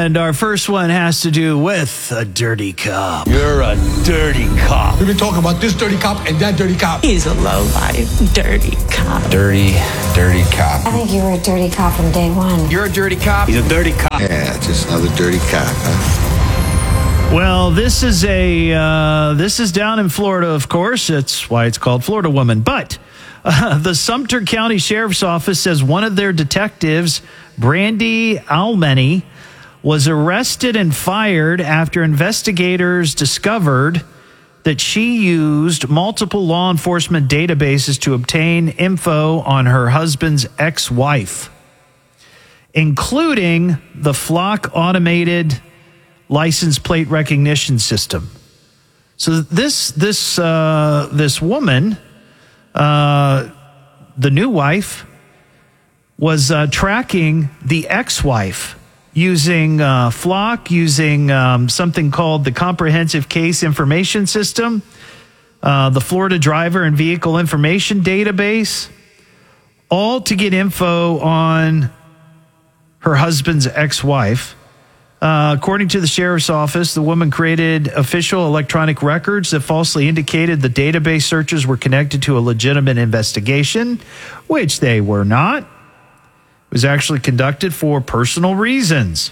And our first one has to do with a dirty cop. You're a dirty cop. We've been talking about this dirty cop and that dirty cop. He's a lowlife, dirty cop. Dirty cop. I think you were a dirty cop from day one. You're a dirty cop. He's a dirty cop. Yeah, just another dirty cop, huh? Well, this is down in Florida, of course. That's why it's called Florida Woman. But the Sumter County Sheriff's Office says one of their detectives, Brandy Almeny, was arrested and fired after investigators discovered that she used multiple law enforcement databases to obtain info on her husband's ex-wife, including the Flock automated license plate recognition system. So this woman, the new wife, was tracking the ex-wife using Flock, using something called the Comprehensive Case Information System, the Florida Driver and Vehicle Information Database, all to get info on her husband's ex-wife. According to the sheriff's office, the woman created official electronic records that falsely indicated the database searches were connected to a legitimate investigation, which they were not. It was actually conducted for personal reasons.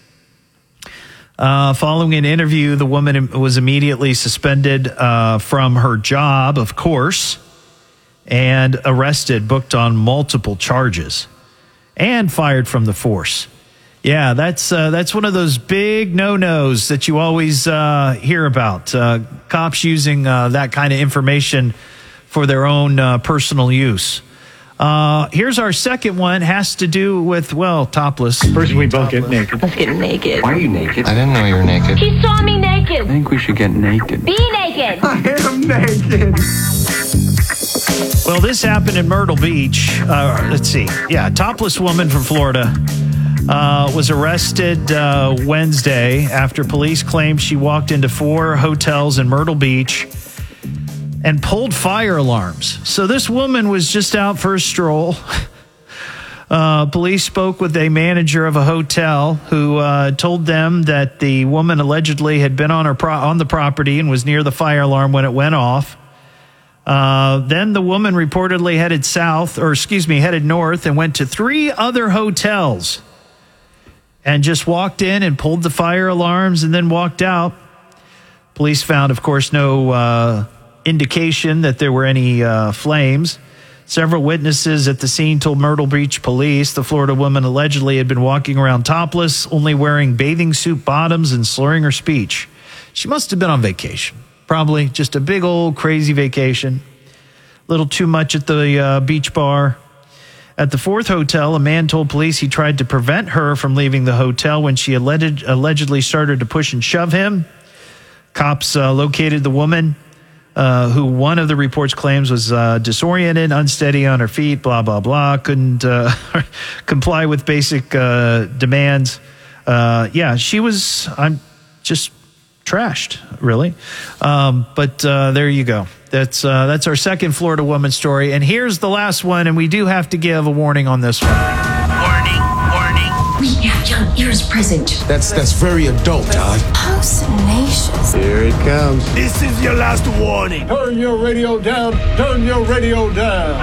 Following an interview, the woman was immediately suspended from her job, of course, and arrested, booked on multiple charges, and fired from the force. Yeah, that's one of those big no-nos that you always hear about. Cops using that kind of information for their own personal use. Here's our second one. Has to do with, well, topless. First, we both get naked. Let's get naked. Why are you naked? I didn't know you were naked. He saw me naked. I think we should get naked. Be naked. I am naked. Well, this happened in Myrtle Beach. Let's see. Yeah, topless woman from Florida was arrested Wednesday after police claimed she walked into 4 hotels in Myrtle Beach and pulled fire alarms. So this woman was just out for a stroll. Police spoke with a manager of a hotel who told them that the woman allegedly had been on the property and was near the fire alarm when it went off. Then the woman reportedly headed north and went to 3 other hotels and just walked in and pulled the fire alarms and then walked out. Police found, of course, no indication that there were any flames. Several witnesses at the scene told Myrtle Beach police the Florida woman allegedly had been walking around topless, only wearing bathing suit bottoms and slurring her speech. She must have been on vacation. Probably just a big old crazy vacation. A little too much at the beach bar. At the 4th hotel, a man told police he tried to prevent her from leaving the hotel when she allegedly started to push and shove him. Cops located the woman, who one of the reports claims was disoriented, unsteady on her feet, blah, blah, blah, couldn't comply with basic demands. She was just trashed, really. But there you go. That's our second Florida woman story. And here's the last one, and we do have to give a warning on this one. Warning. We have young ears present. That's very adult, Todd. How salacious. Here it comes. This is your last warning. Turn your radio down. Turn your radio down.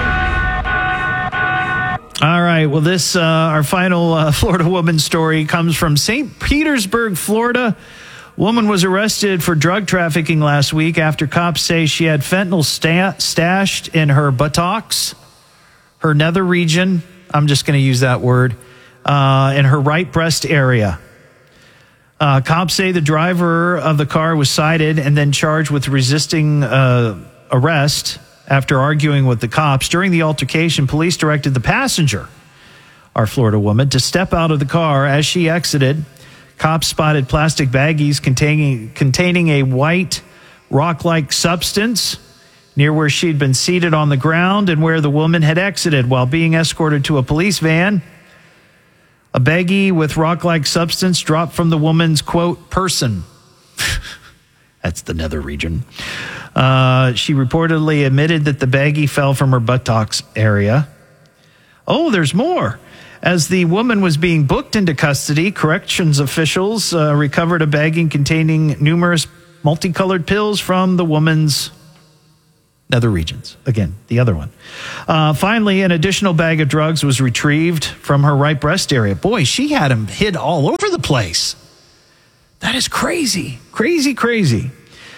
All right. Well, this our final Florida woman story comes from St. Petersburg, Florida. Woman was arrested for drug trafficking last week after cops say she had fentanyl stashed in her buttocks, her nether region. I'm just going to use that word, in her right breast area. Cops say the driver of the car was cited and then charged with resisting arrest after arguing with the cops. During the altercation, police directed the passenger, our Florida woman, to step out of the car. As she exited, cops spotted plastic baggies containing a white rock-like substance near where she'd been seated on the ground and where the woman had exited. While being escorted to a police van, a baggie with rock-like substance dropped from the woman's, quote, person. That's the nether region. She reportedly admitted that the baggie fell from her buttocks area. Oh, there's more. As the woman was being booked into custody, corrections officials recovered a bagging containing numerous multicolored pills from the woman's nether regions. Again, the other one. Finally, an additional bag of drugs was retrieved from her right breast area. Boy, she had them hid all over the place. That is crazy. Crazy, crazy.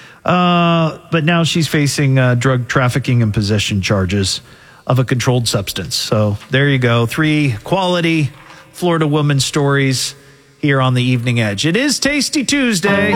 But now she's facing drug trafficking and possession charges of a controlled substance. So there you go. 3 quality Florida woman stories here on the Evening Edge. It is Tasty Tuesday.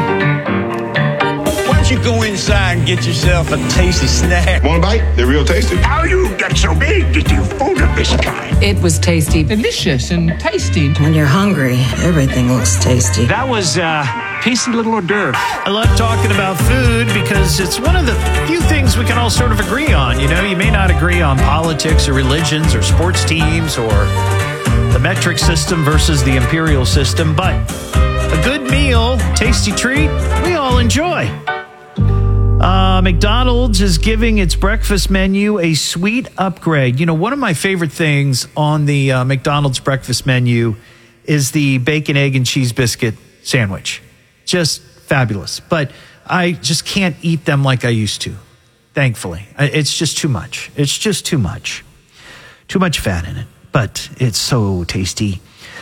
Why don't you go inside and get yourself a tasty snack? Want a bite? They're real tasty. How you get so big that you food of this kind? It was tasty. Delicious and tasty. When you're hungry, everything looks tasty. That was tasty little hors d'oeuvre. I love talking about food because it's one of the few things we can all sort of agree on. You know, you may not agree on politics or religions or sports teams or the metric system versus the imperial system, but a good meal, tasty treat, we all enjoy. McDonald's is giving its breakfast menu a sweet upgrade. You know, one of my favorite things on the McDonald's breakfast menu is the bacon, egg, and cheese biscuit sandwich. Just fabulous. But I just can't eat them like I used to, thankfully. It's just too much. It's just too much. Too much fat in it, but it's so tasty.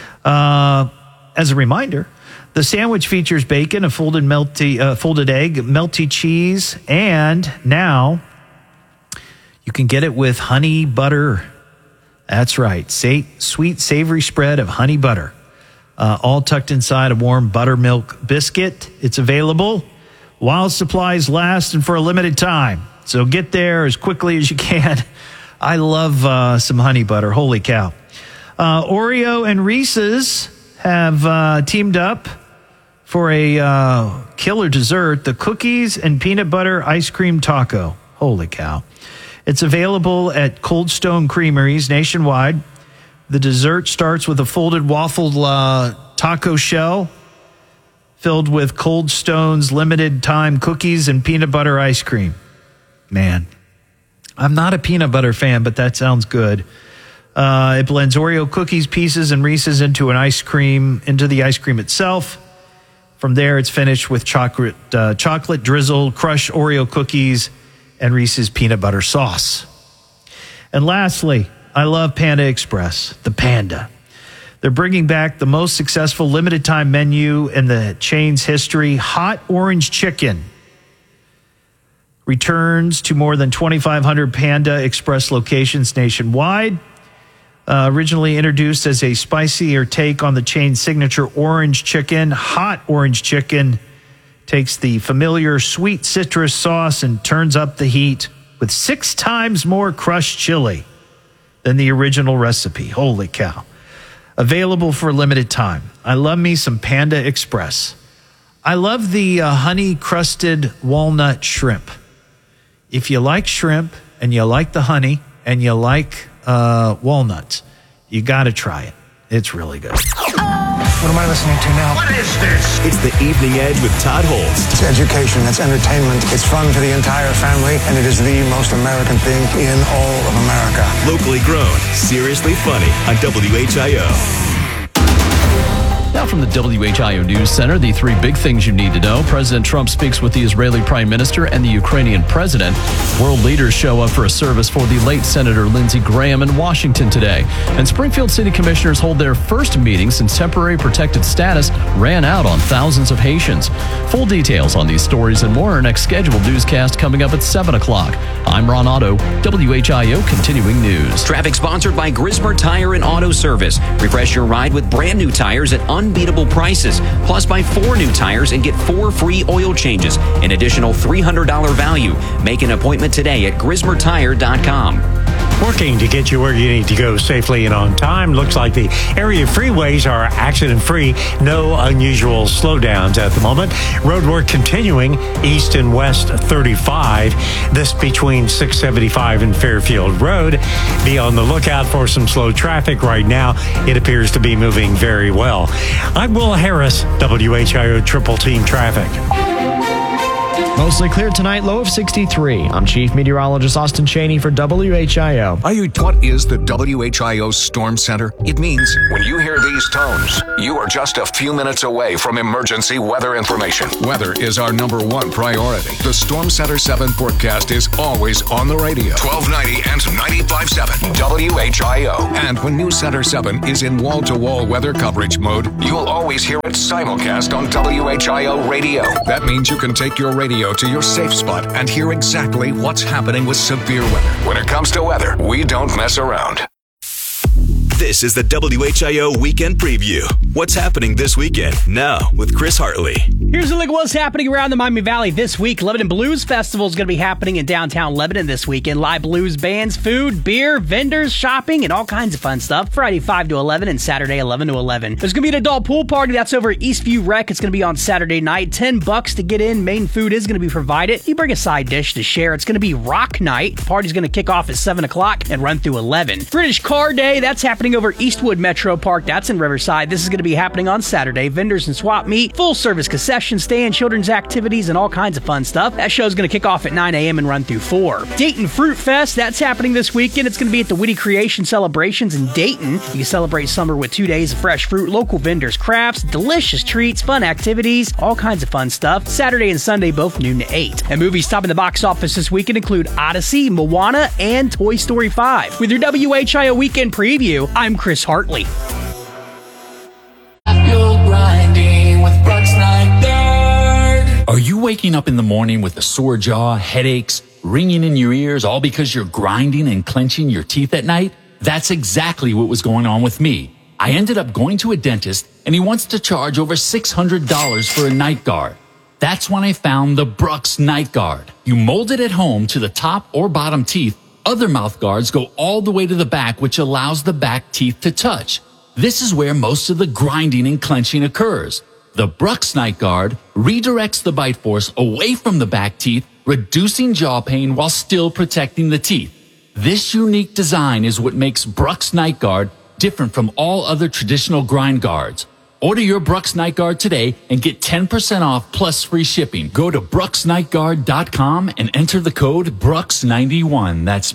As a reminder, the sandwich features bacon, a folded egg, melty cheese, and now you can get it with honey butter. That's right. Sweet, savory spread of honey butter, all tucked inside a warm buttermilk biscuit. It's available while supplies last and for a limited time. So get there as quickly as you can. I love some honey butter. Holy cow. Oreo and Reese's have teamed up for a killer dessert, the cookies and peanut butter ice cream taco. Holy cow. It's available at Cold Stone Creameries nationwide. The dessert starts with a folded waffle taco shell filled with Cold Stone's limited time cookies and peanut butter ice cream. Man, I'm not a peanut butter fan, but that sounds good. It blends Oreo cookies, pieces, and Reese's into the ice cream itself. From there, it's finished with chocolate drizzled crushed Oreo cookies and Reese's peanut butter sauce. And lastly, I love Panda Express, the Panda. They're bringing back the most successful limited time menu in the chain's history. Hot orange chicken returns to more than 2,500 Panda Express locations nationwide. Originally introduced as a spicier take on the chain's signature orange chicken, hot orange chicken takes the familiar sweet citrus sauce and turns up the heat with 6 times more crushed chili than the original recipe. Holy cow. Available for a limited time. I love me some Panda Express. I love the honey-crusted walnut shrimp. If you like shrimp and you like the honey and you like walnuts, you got to try it. It's really good. What am I listening to now? What is this? It's the Evening Edge with Todd Holst. It's education, it's entertainment, it's fun for the entire family, and it is the most American thing in all of America. Locally grown, seriously funny on WHIO. Now from the WHIO News Center, the 3 big things you need to know. President Trump speaks with the Israeli Prime Minister and the Ukrainian President. World leaders show up for a service for the late Senator Lindsey Graham in Washington today. And Springfield City Commissioners hold their first meeting since temporary protected status ran out on thousands of Haitians. Full details on these stories and more in our next scheduled newscast coming up at 7 o'clock. I'm Ron Otto, WHIO Continuing News. Traffic sponsored by Grismer Tire and Auto Service. Refresh your ride with brand new tires at unbeatable prices. Plus, buy 4 new tires and get 4 free oil changes. An additional $300 value. Make an appointment today at GrismerTire.com. Working to get you where you need to go safely and on time. Looks like the area freeways are accident-free. No unusual slowdowns at the moment. Road work continuing east and west 35. This between 675 and Fairfield Road. Be on the lookout for some slow traffic right now. It appears to be moving very well. I'm Will Harris, WHIO Triple Team Traffic. Mostly clear tonight, low of 63. I'm Chief Meteorologist Austin Cheney for WHIO. What is the WHIO Storm Center? It means when you hear these tones, you are just a few minutes away from emergency weather information. Weather is our number one priority. The Storm Center 7 forecast is always on the radio. 1290 and 95.7 WHIO. And when News Center 7 is in wall-to-wall weather coverage mode, you'll always hear it simulcast on WHIO radio. That means you can take your radio to your safe spot and hear exactly what's happening with severe weather. When it comes to weather, we don't mess around. This is the WHIO Weekend Preview. What's happening this weekend? Now with Chris Hartley. Here's a look at what's happening around the Miami Valley this week. Lebanon Blues Festival is going to be happening in downtown Lebanon this weekend. Live blues bands, food, beer, vendors, shopping, and all kinds of fun stuff. Friday 5 to 11 and Saturday 11 to 11. There's going to be an adult pool party that's over at Eastview Rec. It's going to be on Saturday night. $10 to get in. Main food is going to be provided. You bring a side dish to share. It's going to be rock night. The party's going to kick off at 7 o'clock and run through 11. British Car Day, that's happening over Eastwood Metro Park. That's in Riverside. This is going to be happening on Saturday. Vendors and swap meet, full service concession stand, children's activities, and all kinds of fun stuff. That show's going to kick off at 9 a.m. and run through 4. Dayton Fruit Fest, that's happening this weekend. It's going to be at the Witty Creation Celebrations in Dayton. You can celebrate summer with 2 days of fresh fruit, local vendors, crafts, delicious treats, fun activities, all kinds of fun stuff. Saturday and Sunday, both noon to 8. And movies topping the box office this weekend include Odyssey, Moana, and Toy Story 5. With your WHIO Weekend Preview, I'm Chris Hartley. Are you waking up in the morning with a sore jaw, headaches, ringing in your ears, all because you're grinding and clenching your teeth at night? That's exactly what was going on with me. I ended up going to a dentist, and he wants to charge over $600 for a night guard. That's when I found the Brux Night Guard. You mold it at home to the top or bottom teeth. Other mouth guards go all the way to the back, which allows the back teeth to touch. This is where most of the grinding and clenching occurs. The Brux Night Guard redirects the bite force away from the back teeth, reducing jaw pain while still protecting the teeth. This unique design is what makes Brux Night Guard different from all other traditional grind guards. Order your Brux Night Guard today and get 10% off plus free shipping. Go to BruxNightGuard.com and enter the code BRUX91. That's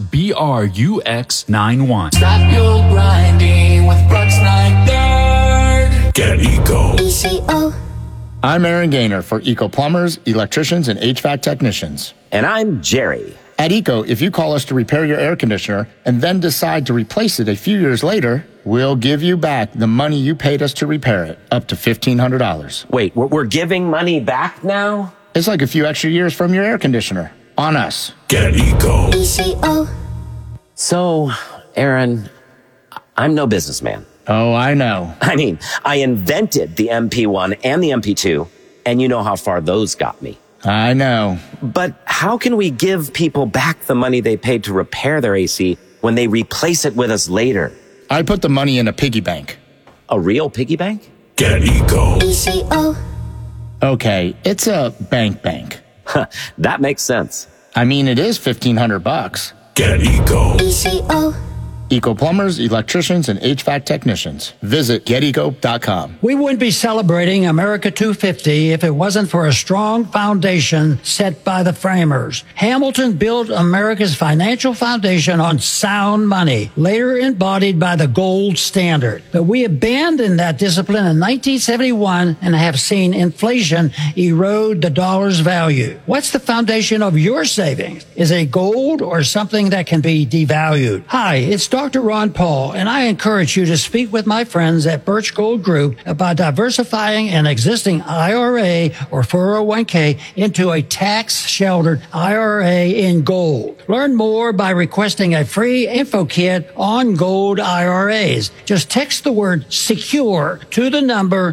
BRUX91. Stop your grinding with Brux Night Guard. Get Eco. ECO. I'm Aaron Gaynor for Eco Plumbers, Electricians, and HVAC Technicians. And I'm Jerry. At Eco, if you call us to repair your air conditioner and then decide to replace it a few years later, we'll give you back the money you paid us to repair it, up to $1,500. Wait, we're giving money back now? It's like a few extra years from your air conditioner. On us. Get Eco. ECO. So, Aaron, I'm no businessman. Oh, I know. I mean, I invented the MP1 and the MP2, and you know how far those got me. I know. But how can we give people back the money they paid to repair their AC when they replace it with us later? I put the money in a piggy bank. A real piggy bank? Get Eco. ECO. Okay, it's a bank. That makes sense. I mean, it is $1,500. Get Eco. ECO. Eco Plumbers, Electricians, and HVAC Technicians. Visit GetEco.com. We wouldn't be celebrating America 250 if it wasn't for a strong foundation set by the framers. Hamilton built America's financial foundation on sound money, later embodied by the gold standard. But we abandoned that discipline in 1971 and have seen inflation erode the dollar's value. What's the foundation of your savings? Is it gold or something that can be devalued? Hi, it's Dr. Ron Paul, and I encourage you to speak with my friends at Birch Gold Group about diversifying an existing IRA or 401k into a tax-sheltered IRA in gold. Learn more by requesting a free info kit on gold IRAs. Just text the word SECURE to the number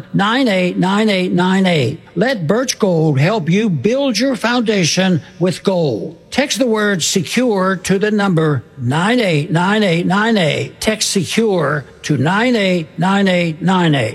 989898. Let Birch Gold help you build your foundation with gold. Text the word SECURE to the number 989898. Text SECURE to 989898.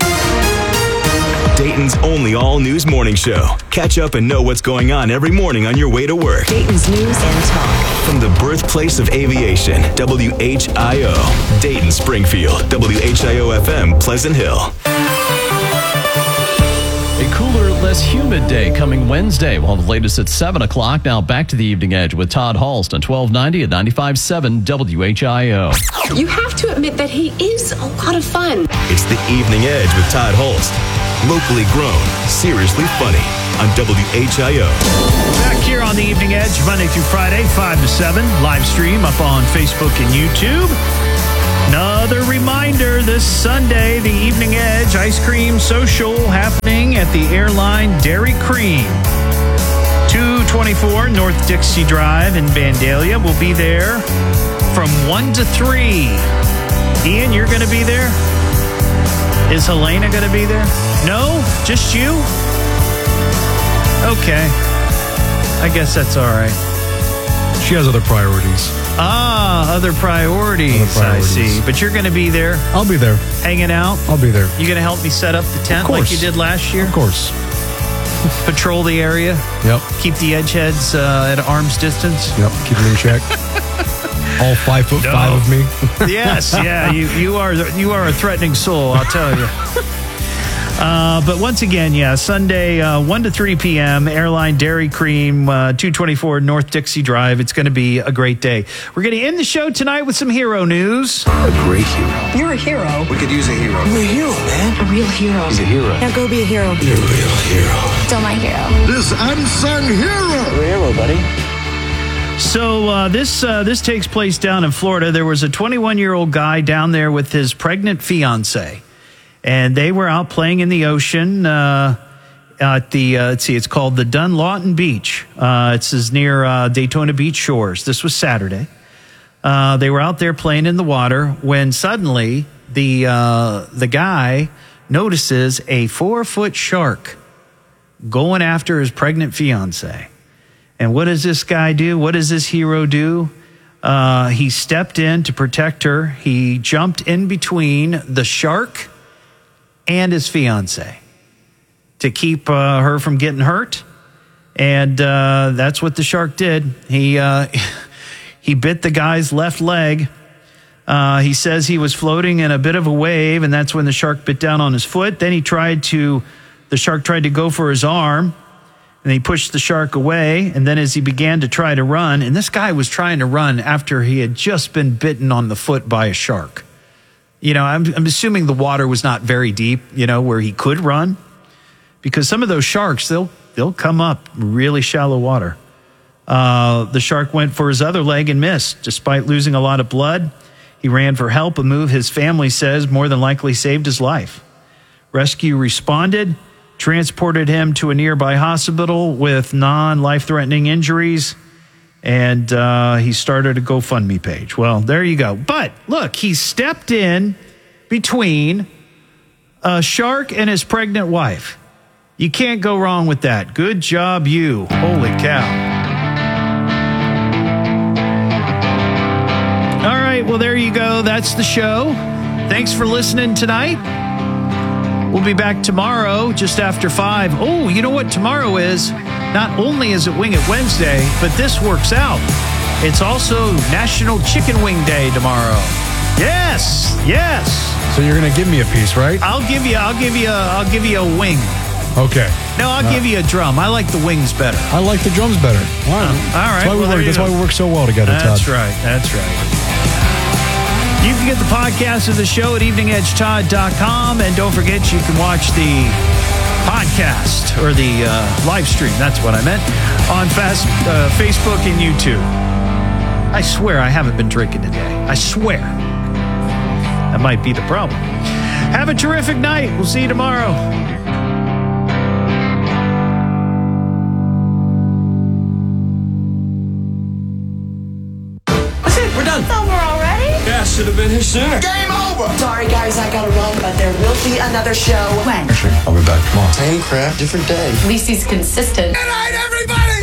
Dayton's only all-news morning show. Catch up and know what's going on every morning on your way to work. Dayton's news and talk. From the birthplace of aviation, WHIO. Dayton, Springfield, WHIO-FM, Pleasant Hill. A cooler, less less humid day coming Wednesday. We'll have the latest at 7 o'clock. Now back to the Evening Edge with Todd Halst on 1290 at 95.7 WHIO. You have to admit that he is a lot of fun. It's the Evening Edge with Todd Halst. Locally grown, seriously funny on WHIO. Back here on the Evening Edge, Monday through Friday, 5 to 7. Live stream up on Facebook and YouTube. Another reminder, this Sunday, the Evening Edge Ice Cream Social happening at the Airline Dairy Cream. 224 North Dixie Drive in Vandalia. We'll be there from 1 to 3. Ian, you're going to be there? Is Helena going to be there? No? Just you? Okay. I guess that's all right. She has other priorities. Other priorities, I see. But you're going to be there. I'll be there. Hanging out? I'll be there. You going to help me set up the tent like you did last year? Of course. Patrol the area? Yep. Keep the edgeheads at arm's distance? Yep. Keep them in check. All 5'5" of me. Yes, yeah. You are a threatening soul, I'll tell you. But once again, yeah, Sunday, 1 to 3 p.m., Airline Dairy Cream, 224 North Dixie Drive. It's going to be a great day. We're going to end the show tonight with some hero news. A great hero. You're a hero. We could use a hero. You're a hero, man. A real hero. He's a hero. Now go be a hero. You're a real hero. Still my hero. This unsung hero. You're a hero, buddy. So this takes place down in Florida. There was a 21-year-old guy down there with his pregnant fiance, and they were out playing in the ocean at the it's called the Dunlawton Beach. It's near Daytona Beach shores. This was Saturday. They were out there playing in the water when suddenly the guy notices a 4-foot shark going after his pregnant fiance. And what does this guy do? What does this hero do? He stepped in to protect her. He jumped in between the shark and his fiance to keep her from getting hurt. And that's what the shark did. He bit the guy's left leg. He says he was floating in a bit of a wave, and that's when the shark bit down on his foot. Then the shark tried to go for his arm. And he pushed the shark away, and then as he began to try to run, and this guy was trying to run after he had just been bitten on the foot by a shark. You know, I'm assuming the water was not very deep, you know, where he could run. Because some of those sharks, they'll come up really shallow water. The shark went for his other leg and missed. Despite losing a lot of blood, he ran for help, a move his family says more than likely saved his life. Rescue responded, transported him to a nearby hospital with non-life-threatening injuries, and he started a GoFundMe page. Well, there you go. But look, he stepped in between a shark and his pregnant wife. You can't go wrong with that. Good job, you. Holy cow. All right, well, there you go. That's the show. Thanks for listening tonight. We'll be back tomorrow just after 5. Oh, you know what tomorrow is? Not only is it Wing It Wednesday, but this works out. It's also National Chicken Wing Day tomorrow. Yes. So you're going to give me a piece, right? I'll give you a wing. Okay. No, I'll give you a drum. I like the wings better. I like the drums better. All right. That's why we work so well together, Todd. That's right. You can get the podcast of the show at eveningedgetodd.com. And don't forget, you can watch the podcast or the live stream. That's what I meant. On Facebook and YouTube. I swear I haven't been drinking today. I swear. That might be the problem. Have a terrific night. We'll see you tomorrow. Should have been here sooner. Game over! Sorry, guys, I gotta run, but there will be another show. When? Actually, I'll be back tomorrow. Same crap, different day. At least he's consistent. Good night, everybody!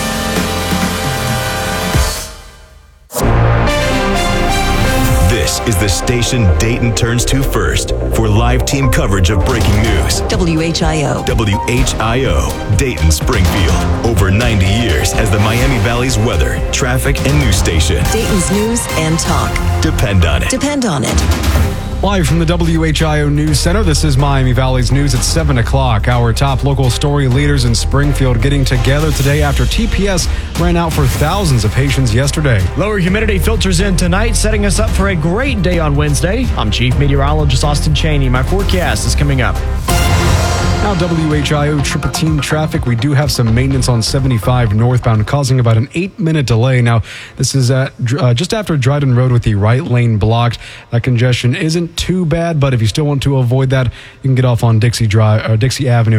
This is the station Dayton turns to first for live team coverage of breaking news. WHIO. WHIO, Dayton, Springfield. Over 90 years as the Miami Valley's weather, traffic, and news station. Dayton's news and talk. Depend on it. Depend on it. Live from the WHIO News Center, this is Miami Valley's News at 7 o'clock. Our top local story leaders in Springfield getting together today after TPS ran out for thousands of patients yesterday. Lower humidity filters in tonight, setting us up for a great day on Wednesday. I'm Chief Meteorologist Austin Cheney. My forecast is coming up. Now, WHIO triple team traffic. We do have some maintenance on 75 northbound, causing about an 8-minute delay. Now, this is just after Dryden Road with the right lane blocked. That congestion isn't too bad, but if you still want to avoid that, you can get off on Dixie Avenue.